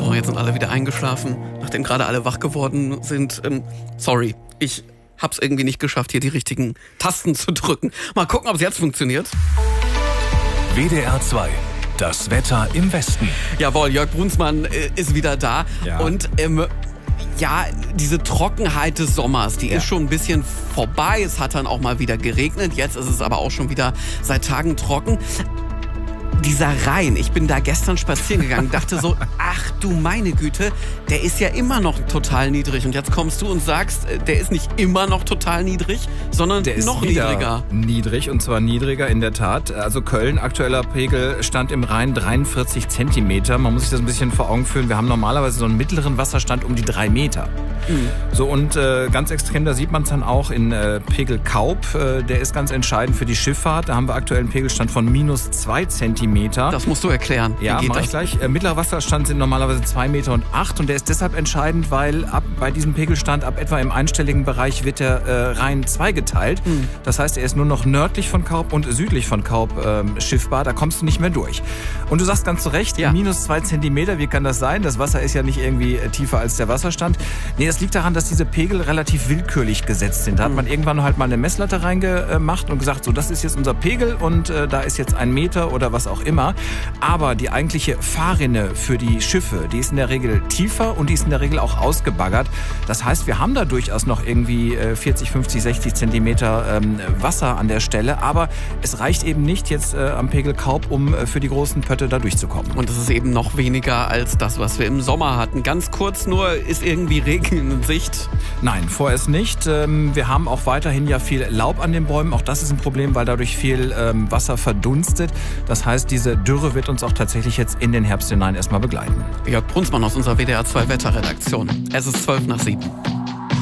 So, jetzt sind alle wieder eingeschlafen, nachdem gerade alle wach geworden sind. Sorry, ich hab's irgendwie nicht geschafft, hier die richtigen Tasten zu drücken. Mal gucken, ob es jetzt funktioniert. WDR 2. Das Wetter im Westen. Jawohl, Jörg Brunsmann ist wieder da. Ja. Und ja, diese Trockenheit des Sommers, die ist schon ein bisschen vorbei. Es hat dann auch mal wieder geregnet. Jetzt ist es aber auch schon wieder seit Tagen trocken. Dieser Rhein, ich bin da gestern spazieren gegangen, dachte so, ach du meine Güte, der ist ja immer noch total niedrig. Und jetzt kommst du und sagst, der ist nicht immer noch total niedrig, sondern Der ist noch wieder niedriger. niedrig, und zwar niedriger in der Tat. Also Köln, aktueller Pegel stand im Rhein 43 Zentimeter. Man muss sich das ein bisschen vor Augen führen. Wir haben normalerweise so einen mittleren Wasserstand um die 3 Meter. So, und ganz extrem, da sieht man es dann auch in Pegel Kaup. Der ist ganz entscheidend für die Schifffahrt. Da haben wir aktuell einen Pegelstand von minus 2 Zentimeter. Das musst du erklären. Ja, Wie geht mach ich das? gleich. Mittlerer Wasserstand sind normalerweise 2,08 Meter und der ist deshalb entscheidend, weil bei diesem Pegelstand ab etwa im einstelligen Bereich wird der Rhein zweigeteilt. Das heißt, er ist nur noch nördlich von Kaup und südlich von Kaup schiffbar. Da kommst du nicht mehr durch. Und du sagst ganz zu Recht, minus 2 Zentimeter, wie kann das sein? Das Wasser ist ja nicht irgendwie tiefer als der Wasserstand. Nee, das liegt daran, dass diese Pegel relativ willkürlich gesetzt sind. Da hat man irgendwann halt mal eine Messlatte reingemacht und gesagt, so, das ist jetzt unser Pegel und da ist jetzt 1 Meter oder was auch immer. Aber die eigentliche Fahrrinne für die Schiffe, die ist in der Regel tiefer und die ist in der Regel auch ausgebaggert. Das heißt, wir haben da durchaus noch irgendwie 40, 50, 60 Zentimeter Wasser an der Stelle. Aber es reicht eben nicht jetzt am Pegel Kaup, um für die großen Pötte da durchzukommen. Und es ist eben noch weniger als das, was wir im Sommer hatten. Ganz kurz nur, ist irgendwie Regen in Sicht? Nein, vorerst nicht. Wir haben auch weiterhin ja viel Laub an den Bäumen. Auch das ist ein Problem, weil dadurch viel Wasser verdunstet. Das heißt, diese Dürre wird uns auch tatsächlich jetzt in den Herbst hinein erstmal begleiten. Jörg Brunsmann aus unserer WDR 2 Wetterredaktion. Es ist 12 nach 7.